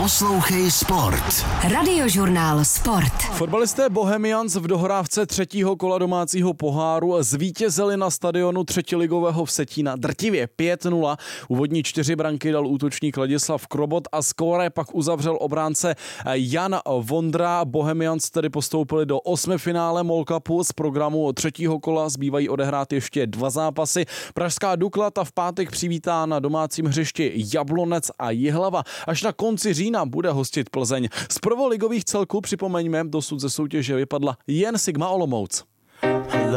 Poslouchej sport. Radiožurnál Sport. Fotbalisté Bohemians v dohrávce třetího kola domácího poháru zvítězili na stadionu třetiligového Vsetína drtivě 5-0. Úvodní 4 branky dal útočník Ladislav Krobot a skóre pak uzavřel obránce Jan Vondra. Bohemians tedy postoupili do 8. finále MOL Cupu. Z programu třetího kola zbývají odehrát ještě 2 zápasy. Pražská Dukla ta v pátek přivítá na domácím hřišti Jablonec a Jihlava. Až na konci října bude hostit Plzeň. Z prvoligových celků připomeňme, dosud ze soutěže vypadla jen Sigma Olomouc.